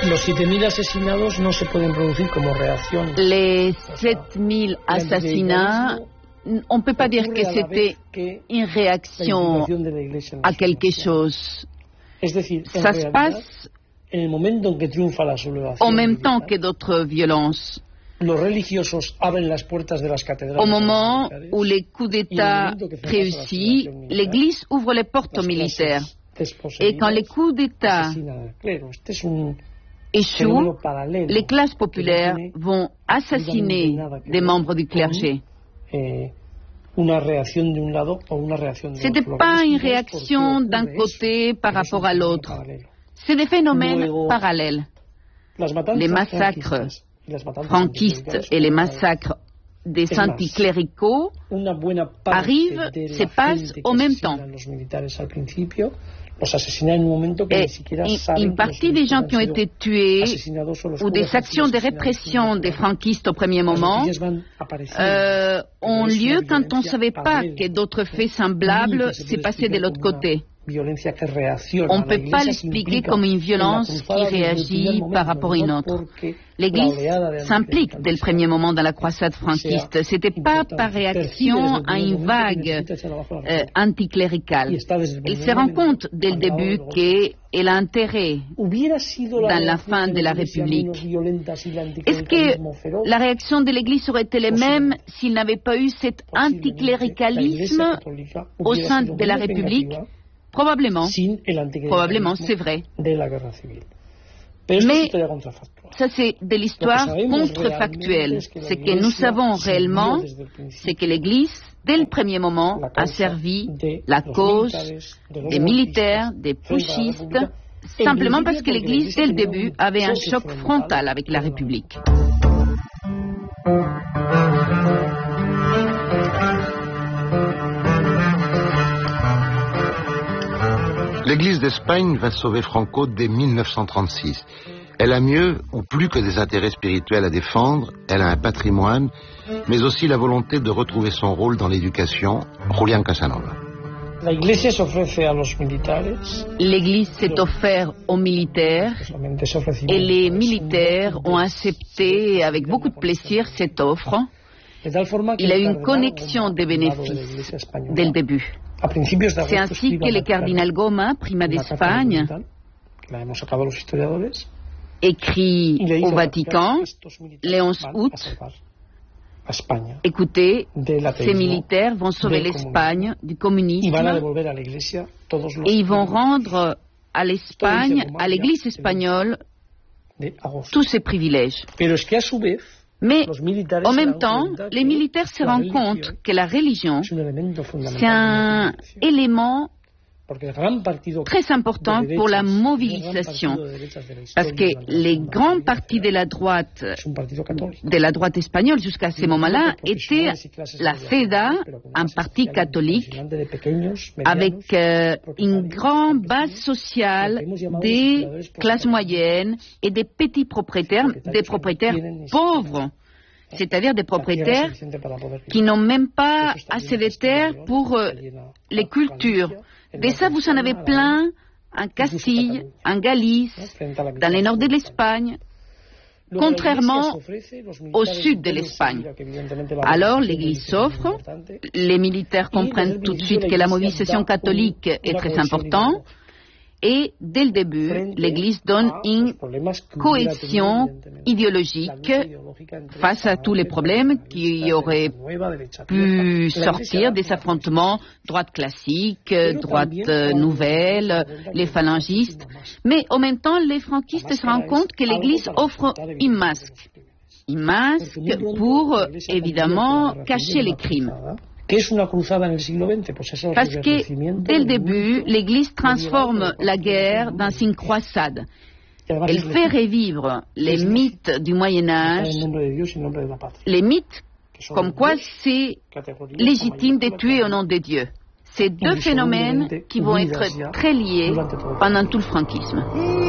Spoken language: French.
Los 7.000 asesinados no se pueden producir como reacción. Les 7.000 assassinats, on ne peut pas dire que c'était une réaction à quelque chose. Ça se passe en même temps que d'autres violences. Au moment où les coups d'État réussissent, l'Église ouvre les portes aux militaires. Et quand les coups d'État échouent, les classes populaires vont assassiner des membres du clergé. Ce n'était pas une réaction d'un côté par rapport à l'autre. C'est des phénomènes parallèles. Les massacres franquistes et les massacres des anticléricaux arrivent, se passent en même temps. Et une partie des gens qui ont été tués ou des actions de répression des franquistes au premier moment ont lieu quand on ne savait pas que d'autres faits semblables se passaient de l'autre côté. On ne peut pas l'expliquer comme une violence qui réagit par rapport à une autre. L'Église s'implique dès le premier moment dans la croisade franquiste. Ce n'était pas par réaction à une vague anticléricale. Elle se rend compte dès le début qu'elle a intérêt dans la fin de la République. Est-ce que la réaction de l'Église aurait été la même s'il n'avait pas eu cet anticléricalisme au sein de la République? Probablement, c'est vrai. Mais ça, c'est de l'histoire contrefactuelle. Ce que nous savons réellement, c'est que l'Église, dès le premier moment, a servi la cause des militaires, des putschistes, simplement parce que l'Église, dès le début, avait un choc frontal avec la République. L'Église d'Espagne va sauver Franco dès 1936. Elle a mieux ou plus que des intérêts spirituels à défendre, elle a un patrimoine, mais aussi la volonté de retrouver son rôle dans l'éducation. Julián Casanova. L'Église s'est offerte aux militaires et les militaires ont accepté avec beaucoup de plaisir cette offre. Il a eu une connexion des bénéfices dès le début. C'est ainsi que le cardinal Goma, primat d'Espagne, écrit au Vatican le 11 août, écoutez, ces militaires vont sauver l'Espagne du communisme et ils vont rendre à l'Espagne, à l'Église espagnole, tous ses privilèges. Mais en même temps, les militaires se rendent compte que la religion, c'est un élément très important pour la mobilisation. Parce que les grands partis de la droite espagnole jusqu'à ce moment-là étaient la CEDA, un parti catholique, avec une grande base sociale des classes moyennes et des petits propriétaires, des propriétaires pauvres. C'est-à-dire des propriétaires qui n'ont même pas assez de terres pour les cultures. De ça, vous en avez plein en Castille, en Galice, dans le nord de l'Espagne, contrairement au sud de l'Espagne. Alors, l'Église s'offre, les militaires comprennent tout de suite que la mobilisation catholique est très importante, et dès le début, l'Église donne une cohésion idéologique face à tous les problèmes qui auraient pu sortir des affrontements droite classique, droite nouvelle, les phalangistes. Mais en même temps, les franquistes se rendent compte que l'Église offre un masque pour, évidemment, cacher les crimes. Parce que, dès le début, l'Église transforme la guerre dans une croisade. Elle fait revivre les mythes du Moyen-Âge, les mythes comme quoi c'est légitime de tuer au nom de Dieu. C'est deux phénomènes qui vont être très liés pendant tout le franquisme.